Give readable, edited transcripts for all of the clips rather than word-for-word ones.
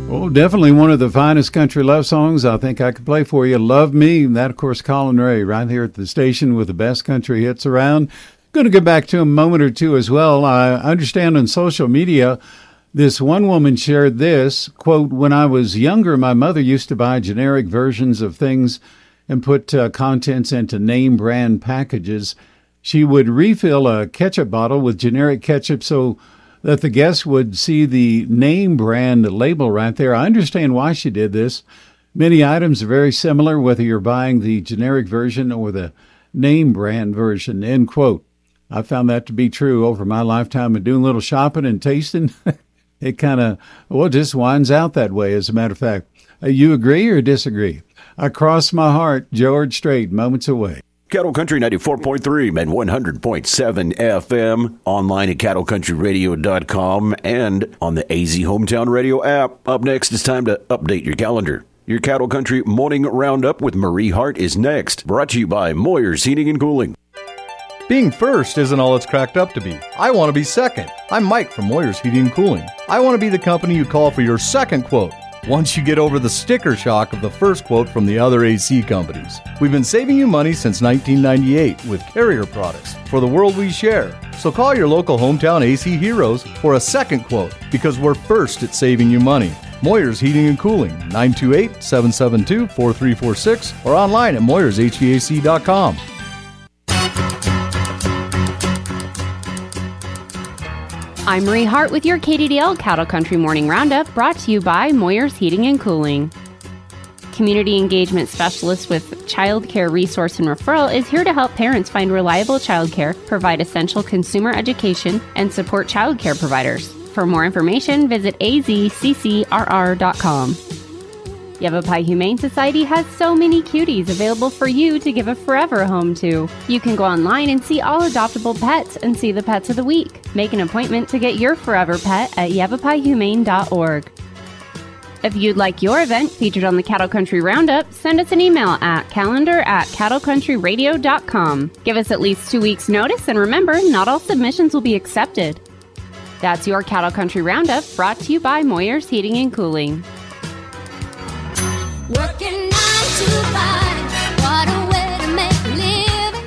Oh, definitely one of the finest country love songs I think I could play for you. Love Me. That, of course, Colin Ray right here at the station with the best country hits around. Going to get back to a moment or two as well. I understand on social media, this one woman shared this, quote, when I was younger, my mother used to buy generic versions of things and put contents into name brand packages. She would refill a ketchup bottle with generic ketchup so that the guests would see the name brand label right there. I understand why she did this. Many items are very similar, whether you're buying the generic version or the name brand version, end quote. I found that to be true over my lifetime of doing a little shopping and tasting. It kind of, just winds out that way, as a matter of fact. You agree or disagree? I cross my heart, George Strait, moments away. Cattle Country 94.3 and 100.7 FM, online at cattlecountryradio.com, and on the AZ Hometown Radio app. Up next, it's time to update your calendar. Your Cattle Country Morning Roundup with Marie Hart is next, brought to you by Moyer's Heating and Cooling. Being first isn't all it's cracked up to be. I want to be second. I'm Mike from Moyer's Heating and Cooling. I want to be the company you call for your second quote, once you get over the sticker shock of the first quote from the other AC companies. We've been saving you money since 1998 with Carrier products for the world we share. So call your local hometown AC heroes for a second quote, because we're first at saving you money. Moyer's Heating and Cooling, 928-772-4346, or online at moyershvac.com. I'm Marie Hart with your KDDL Cattle Country Morning Roundup, brought to you by Moyer's Heating and Cooling. Community Engagement Specialist with Child Care Resource and Referral is here to help parents find reliable child care, provide essential consumer education, and support child care providers. For more information, visit azccrr.com. Yavapai Humane Society has so many cuties available for you to give a forever home to. You can go online and see all adoptable pets and see the pets of the week. Make an appointment to get your forever pet at yavapaihumane.org. If you'd like your event featured on the Cattle Country Roundup, send us an email at calendar@cattlecountryradio.com. Give us at least 2 weeks' notice, and remember, not all submissions will be accepted. That's your Cattle Country Roundup, brought to you by Moyer's Heating and Cooling. Working 9 to 5, what a way to make a living.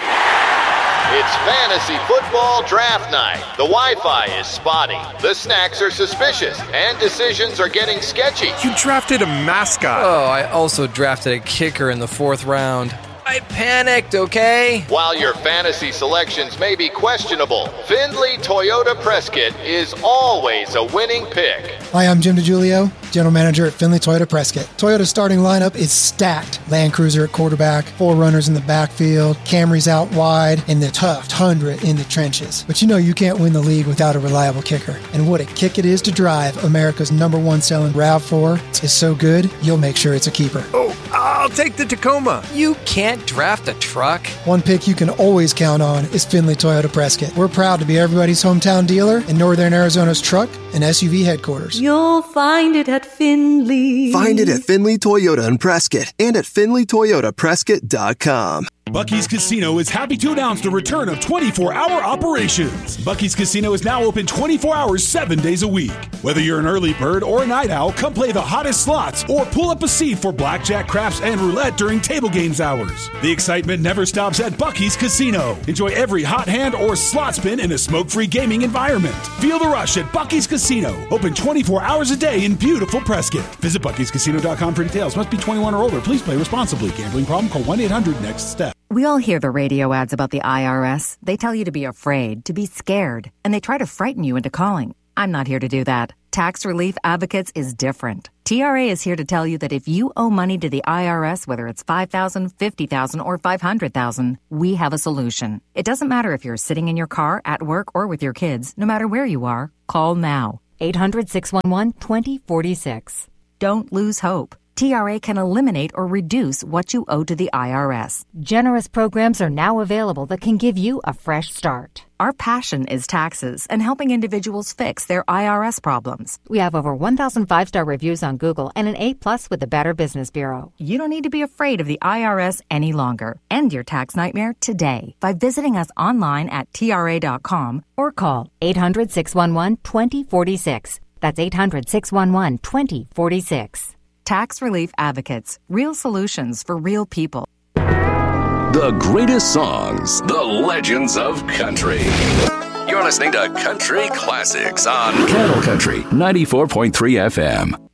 It's fantasy football draft night. The Wi-Fi is spotty, the snacks are suspicious, and decisions are getting sketchy. You drafted a mascot. Oh, I also drafted a kicker in the 4th round. I panicked, okay? While your fantasy selections may be questionable, Findlay Toyota Prescott is always a winning pick. Hi, I'm Jim DiGiulio, General Manager at Findlay Toyota Prescott. Toyota's starting lineup is stacked. Land Cruiser at quarterback, 4 runners in the backfield, Camrys out wide, and the tough Tundra in the trenches. But you know you can't win the league without a reliable kicker. And what a kick it is to drive. America's #1 selling RAV4 is so good, you'll make sure it's a keeper. Oh, I'll take the Tacoma. You can't draft a truck. One pick you can always count on is Findlay Toyota Prescott. We're proud to be everybody's hometown dealer in Northern Arizona's truck and SUV headquarters. You'll find it at Findlay. Find it at Findlay Toyota in Prescott and at FindlayToyotaPrescott.com. Buc-ee's Casino is happy to announce the return of 24-hour operations. Buc-ee's Casino is now open 24 hours, 7 days a week. Whether you're an early bird or a night owl, come play the hottest slots or pull up a seat for blackjack, craps, and roulette during table games hours. The excitement never stops at Buc-ee's Casino. Enjoy every hot hand or slot spin in a smoke-free gaming environment. Feel the rush at Buc-ee's Casino. Open 24 hours a day in beautiful Prescott. Visit Buc-ee'sCasino.com for details. Must be 21 or older. Please play responsibly. Gambling problem? Call 1-800-NEXT-STEP. We all hear the radio ads about the IRS. They tell you to be afraid, to be scared, and they try to frighten you into calling. I'm not here to do that. Tax Relief Advocates is different. TRA is here to tell you that if you owe money to the IRS, whether it's $5,000, $50,000, or $500,000, we have a solution. It doesn't matter if you're sitting in your car, at work, or with your kids. No matter where you are, call now. 800-611-2046. Don't lose hope. TRA can eliminate or reduce what you owe to the IRS. Generous programs are now available that can give you a fresh start. Our passion is taxes and helping individuals fix their IRS problems. We have over 1,000 5-star reviews on Google and an A+ with the Better Business Bureau. You don't need to be afraid of the IRS any longer. End your tax nightmare today by visiting us online at TRA.com or call 800-611-2046. That's 800-611-2046. Tax Relief Advocates. Real solutions for real people. The greatest songs, the legends of country. You're listening to Country Classics on Cattle Country 94.3 FM.